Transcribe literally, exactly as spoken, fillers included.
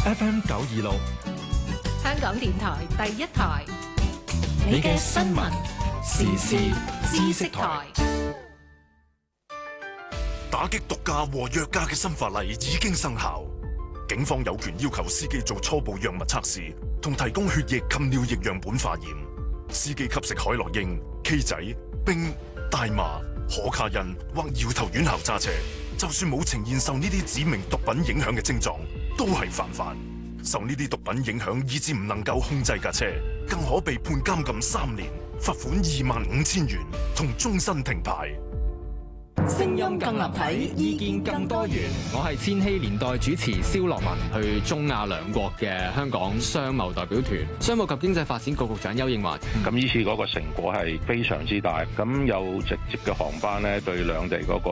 F M 九二六， 香港電台第一台， 你嘅新聞時事知識台。 打擊毒駕和藥駕嘅新法例已經生效，警方有權要求司機做初步藥物測試，同提供血液及尿液樣本化驗。司機吸食海洛因、K 仔、冰、大麻、可卡因或搖頭丸後揸車，就算冇呈現受呢啲指明毒品影響嘅症狀，都係犯法。受呢啲毒品影響以致唔能夠控制架車，更可被判監禁三年、罰款二萬五千元同終身停牌。 聲音更立體，意見更多元。 我係千禧年代主持蕭樂文，去中亞兩國嘅香港商貿代表團，商務及經濟發展局局長丘應樺。 咁呢次嗰個成果係非常之大，咁有直接嘅航班咧，對兩地嗰個